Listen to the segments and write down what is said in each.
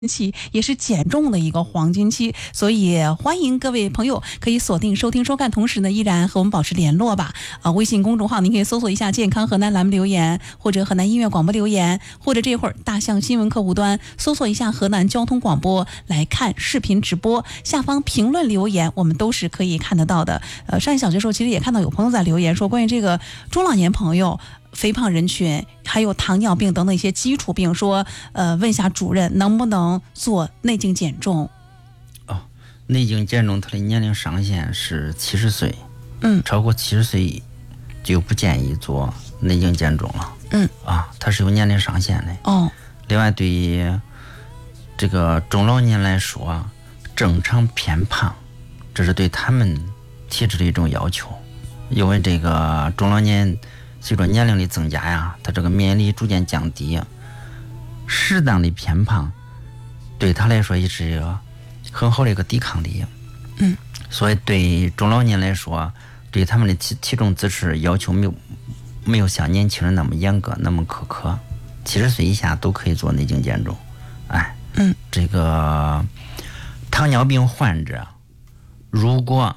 期也是减重的一个黄金期，所以欢迎各位朋友可以锁定收听收看，同时呢依然和我们保持联络吧。微信公众号您可以搜索一下健康河南栏目留言，或者河南音乐广播留言，或者这会儿大象新闻客户端搜索一下河南交通广播来看视频直播，下方评论留言我们都是可以看得到的。上一小节时候其实也看到有朋友在留言说关于这个中老年朋友肥胖人群还有糖尿病等等一些基础病，说问一下主任能不能做内镜减重？ 内镜减重它的年龄上限是70岁，超过70岁就不建议做内镜减重了。它是有年龄上限的。另外对于这个中老年来说，正常偏胖这是对他们体质的一种要求，因为这个中老年随着年龄的增加呀，他这个免疫力逐渐降低，适当的偏胖对他来说也是一个很好的一个抵抗力。所以对中老年来说，对他们的体重自持要求没有像年轻人那么严格那么苛刻，70岁以下都可以做内镜减重。这个糖尿病患者如果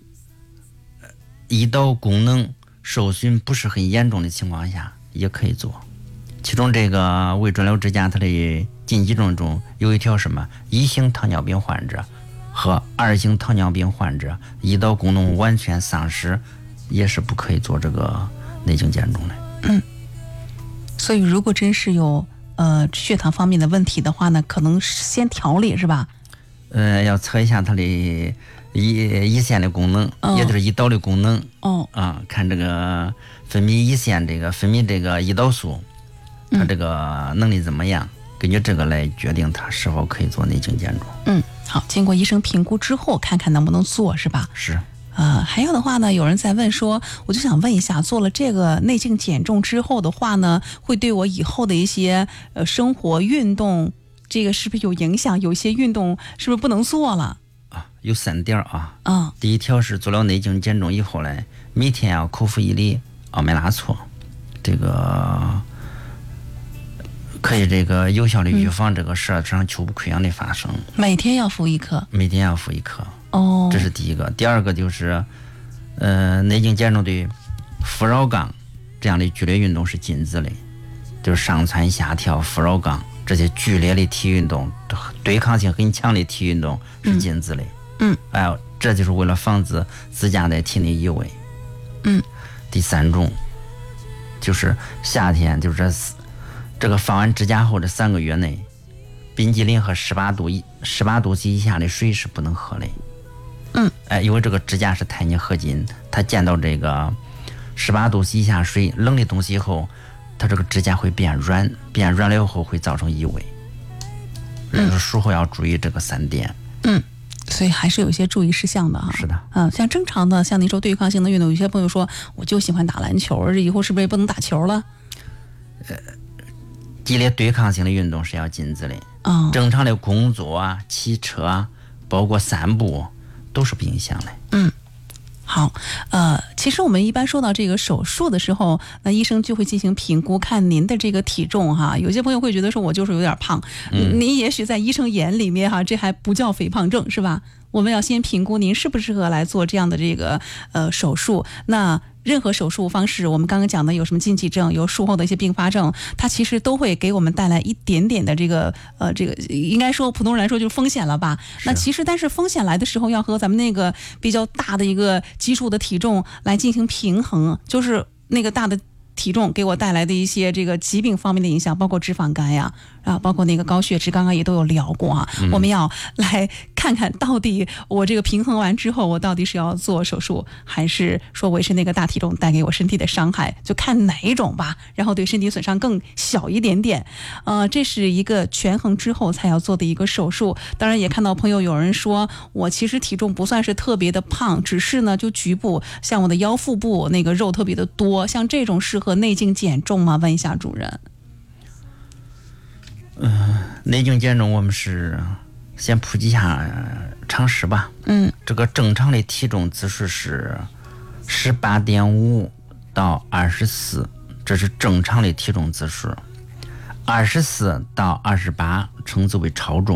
胰岛功能受损不是很严重的情况下也可以做。其中这个微转流支架它的禁忌症中有一条什么1型糖尿病患者和2型糖尿病患者胰岛功能完全丧失也是不可以做这个内镜减重的。 所以如果真是有血糖方面的问题的话呢，可能先调理是吧？ 要测一下它的胰腺的功能，也就是胰岛的功能。看这个分泌胰腺分泌这个胰岛素，它这个能力怎么样？根据这个来决定它是否可以做内镜减重。 好，经过医生评估之后，看看能不能做，是吧？ 是。 还有的话呢，有人在问说，我就想问一下，做了这个内镜减重之后的话呢，会对我以后的一些生活运动，这个是不是有影响？有些运动是不是不能做了？ 有3点第一条是做了内镜减重以后呢，每天要口服1粒奥美拉唑，这个可以这个有效的预防这个十二指肠球部溃疡的发生。 每天要服1颗。 每天要服1颗。这是第一个。第二个就是内镜减重对腹绕杠这样的剧烈运动是禁止的，就是上蹿下跳、腹绕杠这些剧烈的体育运动，对抗性很强的体育运动是禁止的。这就是为了防止支架在体内移位。第3种就是夏天，就是这个放完支架后的3个月内，冰激凌和18度C以下的水是不能喝的。因为这个支架是钛镍合金，它见到这个18度C以下水冷的东西以后，它这个支架会变软了以后会造成移位。术后要注意这个3点。 所以还是有一些注意事项的哈。 是的。 像正常的，像您说对抗性的运动，有些朋友说我就喜欢打篮球，以后是不是也不能打球了？ 激烈对抗性的运动是要禁止的。正常的工作骑车包括散步都是不影响的。 好，其实我们一般说到这个手术的时候，那医生就会进行评估，看您的这个体重哈。有些朋友会觉得说我就是有点胖，您也许在医生眼里面哈，这还不叫肥胖症是吧？我们要先评估您适不适合来做这样的这个手术。那任何手术方式，我们刚刚讲的有什么禁忌症，有术后的一些并发症，它其实都会给我们带来一点点的这个应该说普通人来说就是风险了吧？那其实但是风险来的时候要和咱们那个比较大的一个基础的体重来进行平衡，就是那个大的体重给我带来的一些这个疾病方面的影响，包括脂肪肝呀，包括那个高血脂，刚刚也都有聊过我们要来看看到底我这个平衡完之后，我到底是要做手术，还是说维持那个大体重带给我身体的伤害，就看哪一种吧，然后对身体损伤更小一点点。这是一个权衡之后才要做的一个手术。当然也看到朋友有人说，我其实体重不算是特别的胖，只是呢就局部像我的腰腹部那个肉特别的多，像这种适合内镜减重吗？问一下主任。 内镜减重我们是先普及一下常识吧。这个正常的体重姿势是18.5到24，这是正常的体重姿势。 24到28称之为超重。